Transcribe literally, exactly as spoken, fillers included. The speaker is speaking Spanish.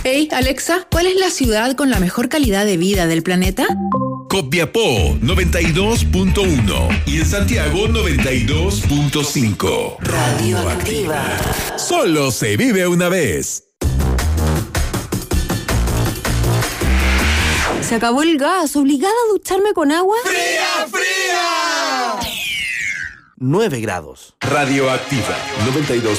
Hey, Alexa, ¿cuál es la ciudad con la mejor calidad de vida del planeta? Copiapó noventa y dos punto uno y en Santiago noventa y dos punto cinco. Radioactiva. Solo se vive una vez. Se acabó el gas, obligada a ducharme con agua. ¡Fría, fría! nueve grados. Radioactiva noventa y dos